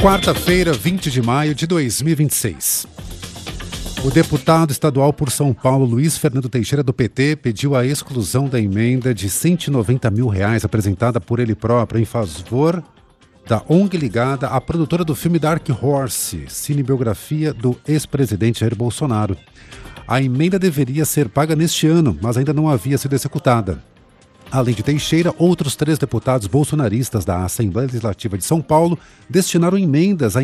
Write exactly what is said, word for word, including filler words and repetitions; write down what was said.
Quarta-feira, vinte de maio de dois mil e vinte e seis. O deputado estadual por São Paulo, Luiz Fernando Teixeira, do P T, pediu a exclusão da emenda de cento e noventa mil reais apresentada por ele próprio em favor da O N G ligada à produtora do filme Dark Horse, cinebiografia do ex-presidente Jair Bolsonaro. A emenda deveria ser paga neste ano, mas ainda não havia sido executada. Além de Teixeira, outros três deputados bolsonaristas da Assembleia Legislativa de São Paulo destinaram emendas a